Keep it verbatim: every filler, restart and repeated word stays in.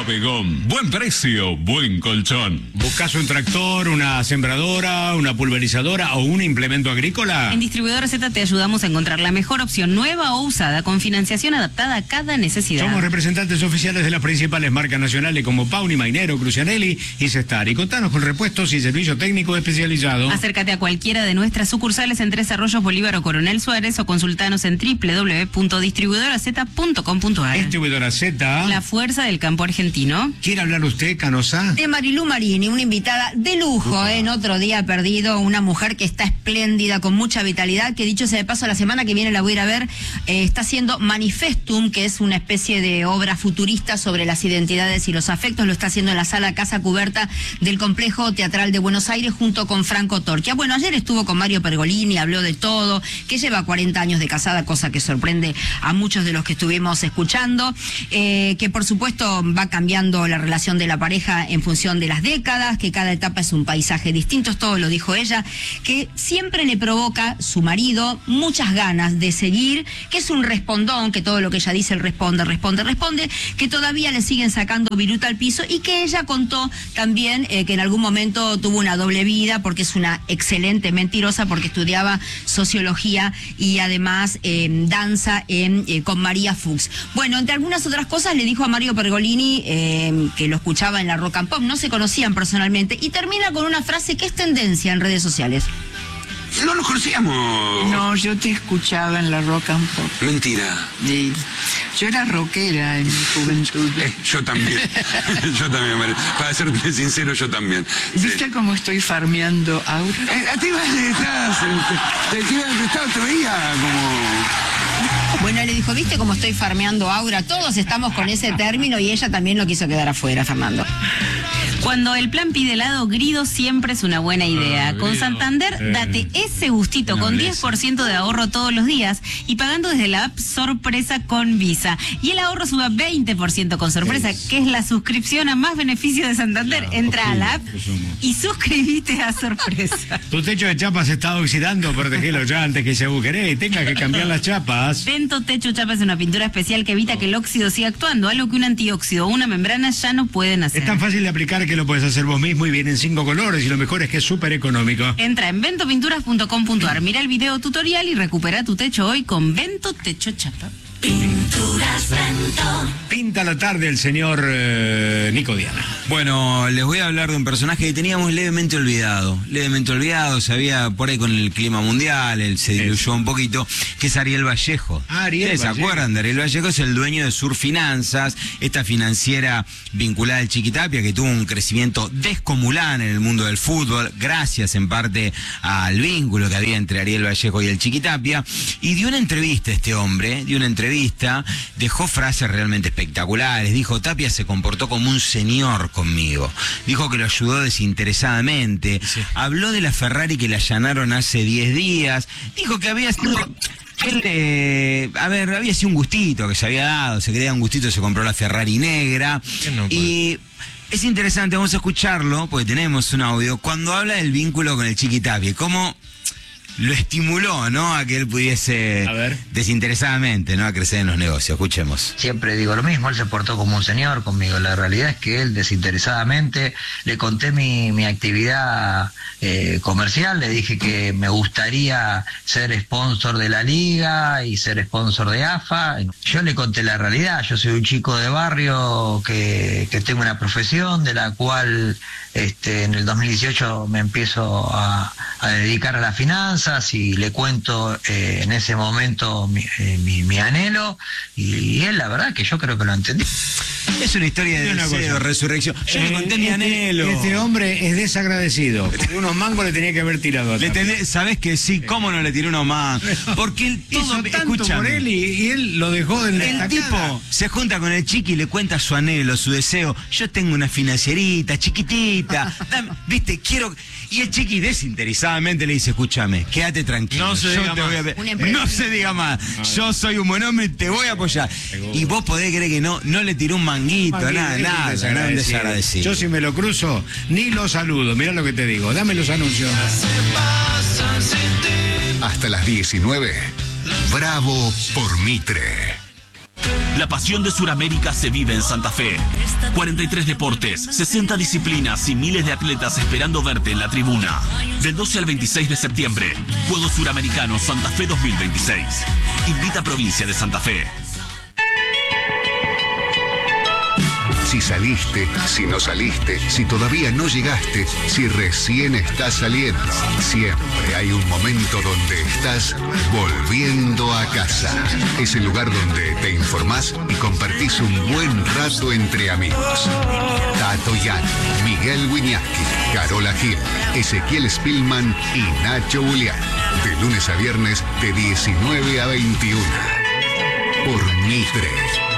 Bodegón. Buen precio, buen colchón. ¿Buscas un tractor, una sembradora, una pulverizadora o un implemento agrícola? En Distribuidora Z te ayudamos a encontrar la mejor opción nueva o usada con financiación adaptada a cada necesidad. Somos representantes oficiales de las principales marcas nacionales como Pauni, Mainero, Crucianelli y Cestar. Y contanos con repuestos y servicio técnico especializado. Acércate a cualquiera de nuestras sucursales en Tres Arroyos, Bolívar o Coronel Suárez o consultanos en doble u doble u doble u punto distribuidora z punto com punto a r. Distribuidora Z. La fuerza del campo argentino. ¿Quiere hablar usted, Canosa? De Marilú Marini, una invitada de lujo, ¿eh? En Otro Día Perdido, una mujer que está espléndida, con mucha vitalidad, que dicho sea de paso, la semana que viene la voy a ir a ver, eh, está haciendo Manifestum, que es una especie de obra futurista sobre las identidades y los afectos, lo está haciendo en la sala Casa Cubierta del Complejo Teatral de Buenos Aires junto con Franco Torquia. Bueno, ayer estuvo con Mario Pergolini, habló de todo, que lleva cuarenta años de casada, cosa que sorprende a muchos de los que estuvimos escuchando, eh, que por supuesto va cambiando la relación de la pareja en función de las décadas, que cada etapa es un paisaje distinto, todo lo dijo ella, que siempre le provoca su marido muchas ganas de seguir, que es un respondón, que todo lo que ella dice, él responde, responde, responde, que todavía le siguen sacando viruta al piso y que ella contó también eh, que en algún momento tuvo una doble vida porque es una excelente mentirosa, porque estudiaba sociología y además eh, danza en, eh, con María Fuchs. Bueno, entre algunas otras cosas le dijo a Mario Pergolini, eh, que lo escuchaba en la Rock and Pop, no se conocían personalmente, y termina con una frase que es tendencia en redes sociales. No nos conocíamos. No, yo te escuchaba en la Rock and Pop. Mentira. Y yo era rockera en mi juventud. Eh, yo también. yo también, María. Para serte sincero, yo también. ¿Viste sí. cómo estoy farmeando aura? Eh, te ibas detrás. Te, te, te, te veía como... Bueno, él le dijo, ¿viste cómo estoy farmeando aura? Todos estamos con ese término y ella también lo quiso quedar afuera, Fernando. Cuando el plan pide helado, Grido siempre es una buena idea. Ah, Con Santander, eh, date ese gustito con nobleza. diez por ciento de ahorro todos los días y pagando desde la app Sorpresa con Visa. Y el ahorro sube a veinte por ciento con Sorpresa, Es. que es la suscripción a más beneficios de Santander. Claro, Entra a la app que somos. y suscribite a Sorpresa. Tu techo de chapa se está oxidando, protegelo ya antes que se agujeree y tenga que cambiar las chapas. Vento Techo Chapa es una pintura especial que evita que el óxido siga actuando, algo que un antióxido o una membrana ya no pueden hacer. Es tan fácil de aplicar que lo puedes hacer vos mismo y viene en cinco colores y lo mejor es que es súper económico. Entra en vento pinturas punto com punto a r, mira el video tutorial y recupera tu techo hoy con Vento Techo Chapa. Pinturas Vento. Pinta la tarde el señor eh, Nico Diana. Bueno, les voy a hablar de un personaje que teníamos levemente olvidado. Levemente olvidado, se había por ahí con el clima mundial, él se diluyó un poquito, que es Ariel Vallejo. Ah, Ariel ¿Ustedes se Vallejo. acuerdan de Ariel Vallejo? Es el dueño de Sur Finanzas, esta financiera vinculada al Chiquitapia, que tuvo un crecimiento descomunal en el mundo del fútbol, gracias en parte al vínculo que había entre Ariel Vallejo y el Chiquitapia. Y dio una entrevista este hombre, dio una entrevista, dejó frases realmente espectaculares. Dijo, Tapia se comportó como un señor conmigo. Dijo que lo ayudó desinteresadamente. Sí. Habló de la Ferrari que le allanaron hace diez días. Dijo que había sido... Él, eh, a ver, había sido un gustito que se había dado, se quería un gustito, se compró la Ferrari negra. No y es interesante, vamos a escucharlo, porque tenemos un audio, cuando habla del vínculo con el Chiquitapia, cómo lo estimuló, ¿no? A que él pudiese, a ver, desinteresadamente, ¿no? A crecer en los negocios. Escuchemos. Siempre digo lo mismo, él se portó como un señor conmigo. La realidad es que él desinteresadamente, le conté mi, mi actividad eh, comercial, le dije que me gustaría ser sponsor de la liga y ser sponsor de A F A. Yo le conté la realidad, yo soy un chico de barrio que, que tengo una profesión de la cual este, en el dos mil dieciocho me empiezo a, a dedicar a las finanzas, y le cuento eh, en ese momento mi, eh, mi, mi anhelo, y él la verdad que yo creo que lo entendí. Es una historia de una deseo, cosa. resurrección. Yo Eh, le conté mi este, anhelo. Este hombre es desagradecido. Porque unos mangos le tenía que haber tirado a Le Tapia. tenés, ¿sabés que sí? ¿Cómo no le tiró uno más? Porque él todo, hizo tanto escúchame, por él y, y él lo dejó en la el estacada. tipo se junta con el chiqui y le cuenta su anhelo, su deseo. Yo tengo una financierita chiquitita, dame, viste, quiero... Y el chiqui desinteresadamente le dice, escúchame, quédate tranquilo. No se yo diga te voy a... más. No se diga más. Yo soy un buen hombre y te voy a apoyar. Y vos podés creer que no, no le tiró un manguito, Manguito, nada, es un nada, desagradecido. nada, un desagradecido. Yo si me lo cruzo, ni lo saludo. Mirá lo que te digo. Dame los anuncios. Hasta las diecinueve. Bravo por Mitre. La pasión de Sudamérica se vive en Santa Fe. cuarenta y tres deportes, sesenta disciplinas y miles de atletas esperando verte en la tribuna. Del doce al veintiséis de septiembre, Juegos Suramericanos Santa Fe dos mil veintiséis. Invita a Provincia de Santa Fe. Si saliste, si no saliste, si todavía no llegaste, si recién estás saliendo, siempre hay un momento donde estás volviendo a casa. Es el lugar donde te informás y compartís un buen rato entre amigos. Tato Yan, Miguel Wiñaski, Carola Gil, Ezequiel Spillman y Nacho Julián. De lunes a viernes de diecinueve a veintiuno. Por Mitre.